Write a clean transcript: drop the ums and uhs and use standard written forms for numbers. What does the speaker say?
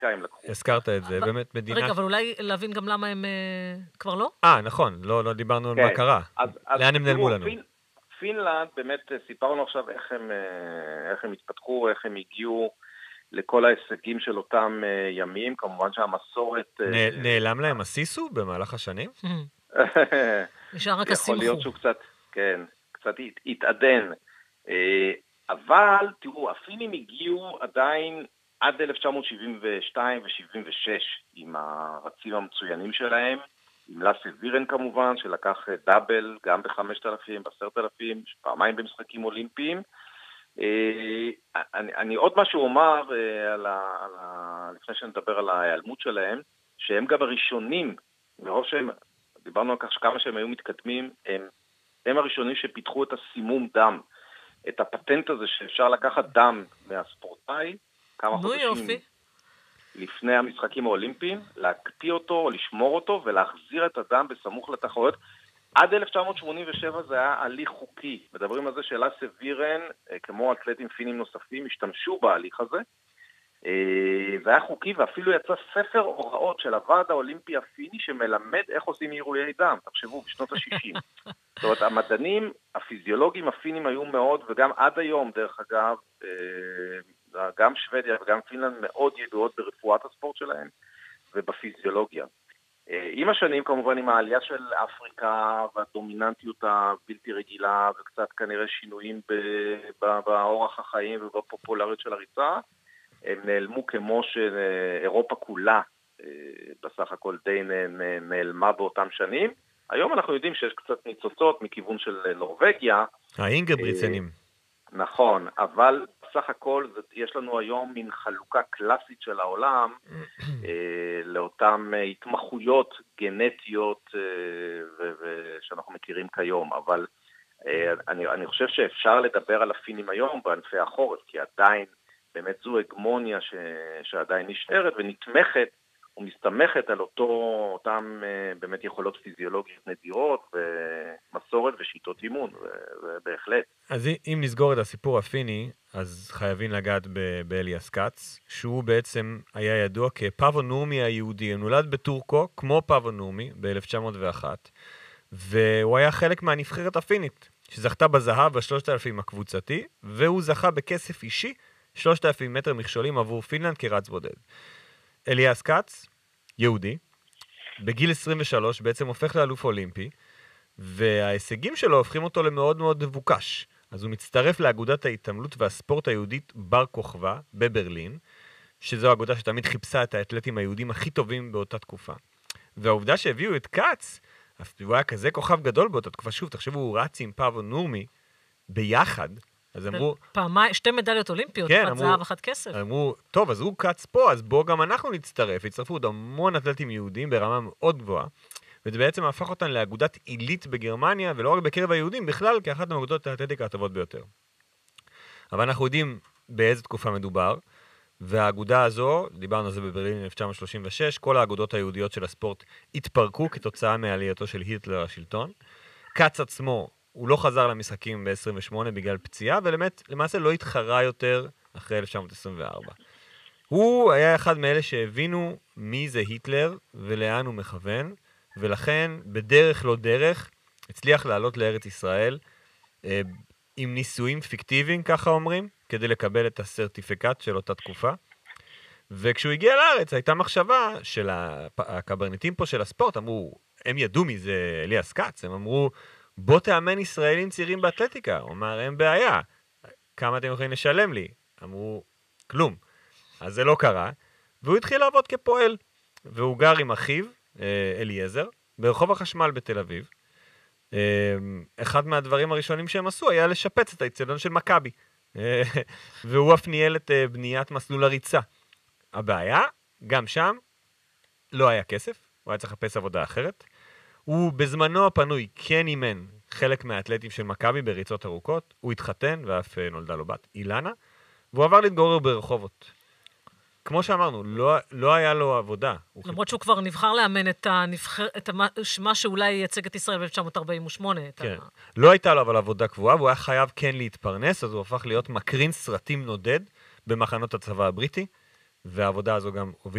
האמריקאים לקחו. הזכרת את זה, באמת מדינה... רגע, אבל אולי להבין גם למה הם כבר לא? נכון, לא דיברנו על מה קרה. לאן הם נעלמו לנו? פינלנד, באמת סיפרנו עכשיו איך הם התפתחו, איך הם הגיעו לכל ההישגים של אותם ימים, כמובן שהמסורת... נעלם להם הסיסו במהלך השנים? נשאר רק השמחו. יכול להיות שהוא קצת התעדן. אבל, תראו, הפינים הגיעו עדיין עד 1972 ו-76 עם הרצים המצוינים שלהם, עם לאסה וירן כמובן, שלקח דאבל גם ב-5,000, ב-10,000, פעמיים במשחקים אולימפיים. אני עוד משהו אומר, לפני שנדבר על ההיעלמות שלהם, שהם גם הראשונים, מרוב שהם, דיברנו על כך שכמה שהם היו מתקדמים, הם הראשונים שפיתחו את הסימום דם, את הפטנט הזה שאפשר לקחת דם מהספורטאי, כמה חודשים לפני המשחקים האולימפיים, להקפיא אותו או לשמור אותו ולהחזיר את הדם בסמוך לתחרויות. עד 1987 זה היה הליך חוקי. מדברים על זה שלאסה וירן, כמו אתלטים פינים נוספים, השתמשו בהליך הזה. זה היה חוקי, ואפילו יצא ספר הוראות של הוועד האולימפי הפיני שמלמד איך עושים עירויי דם. תחשבו, בשנות ה-60. זאת אומרת, המדענים, הפיזיולוגים הפינים היו מאוד, וגם עד היום, דרך אגב, גם שוודיה וגם פינלנד מאוד ידועות ברפואת הספורט שלהם ובפיזיולוגיה. עם השנים, כמובן, עם העלייה של אפריקה והדומיננטיות הבלתי רגילה וקצת כנראה שינויים באורח החיים ובפופולריות של הריצה, הם נעלמו כמו שאירופה כולה בסך הכל די נעלמה באותם שנים. היום אנחנו יודעים שיש קצת ניצוצות מכיוון של נורווגיה. האינגבריצנים. נכון, אבל בסך הכל יש לנו היום מין חלוקה קלאסית של העולם לאותן התמחויות גנטיות שאנחנו מכירים כיום, אבל אני חושב שאפשר לדבר על הפינים היום בענפי החורף, כי עדיין באמת זו הגמוניה שעדיין נשארת ונתמכת ומסתמכת על אותם באמת יכולות פיזיולוגיות נדירות ומסורת ושיטות אימון, ובהחלט. אז אם נסגור את הסיפור הפיני, אז חייבים לגעת באליאס קאץ, שהוא בעצם היה ידוע כפאבו נורמי היהודי, נולד בטורקו כמו פאבו נורמי ב-1901, והוא היה חלק מהנבחרת הפינית, שזכתה בזהב ב-3,000 הקבוצתי, והוא זכה בכסף אישי 3,000 מטר מכשולים עבור פינלנד כרץ בודד. אליאס קאץ, יהודי, בגיל 23 בעצם הופך לאלוף אולימפי, וההישגים שלו הופכים אותו למאוד מאוד מבוקש. אז הוא מצטרף לאגודת ההתעמלות והספורט היהודית בר כוכבא בברלין, שזו אגודה שתמיד חיפשה את האתלטים היהודים הכי טובים באותה תקופה. והעובדה שהביאו את קאץ, הוא היה כזה כוכב גדול באותה תקופה, שוב, תחשבו, הוא רץ עם פאבו נורמי ביחד, אז אמרו... פעמיים, 2 מדליות אולימפיות, כן, אחת זהב, אחת כסף. אמרו, טוב, אז הוא קאץ פה, אז בואו גם אנחנו נצטרף. הצטרפו עוד המון אתלטים יהודים ברמה מאוד גבוהה, וזה בעצם הפך אותן לאגודת עילית בגרמניה, ולא רק בקרב היהודים, בכלל כאחת מהאגודות האתלטיקה הטובות ביותר. אבל אנחנו יודעים באיזה תקופה מדובר, והאגודה הזו, דיברנו על זה בברלין 1936, כל האגודות היהודיות של הספורט התפרקו כתוצאה מעלייתו של היטלר לשלטון. קאץ עצמו, הוא לא חזר למשחקים ב-28 בגלל פציעה, ולמעשה לא התחרה יותר אחרי 1924. הוא היה אחד מאלה שהבינו מי זה היטלר ולאן הוא מכוון, ולכן בדרך לא דרך הצליח לעלות לארץ ישראל עם ניסויים פיקטיביים, ככה אומרים, כדי לקבל את הסרטיפיקט של אותה תקופה. וכשהוא הגיע לארץ הייתה מחשבה של הקברניטים פה של הספורט, אמרו, הם ידעו מי זה אליאס קאץ, הם אמרו, בוא תאמן ישראלים צעירים באתלטיקה. הוא אמר, אין בעיה. כמה אתם יכולים לשלם לי? אמרו, כלום. אז זה לא קרה. והוא התחיל לעבוד כפועל. והוא גר עם אחיו, אליעזר, ברחוב החשמל בתל אביב. אחד מהדברים הראשונים שהם עשו היה לשפץ את האצטדיון של מכבי. והוא אף ניהל את בניית מסלול הריצה. הבעיה, גם שם, לא היה כסף. הוא היה צריך לחפש עבודה אחרת. הוא בזמנו הפנוי כן אימן חלק מהאתלטים של מכבי בריצות ארוכות, הוא התחתן ואף נולדה לו בת אילנה, והוא עבר להתגורר ברחובות. כמו שאמרנו, לא היה לו עבודה. למרות שהוא כבר נבחר לאמן את מה שאולי ייצג את ישראל ב-1948. כן, לא הייתה לו אבל עבודה קבועה, והוא היה חייב כן להתפרנס, אז הוא הפך להיות מקרין סרטים נודד במחנות הצבא הבריטי, והעבודה הזו גם הובילה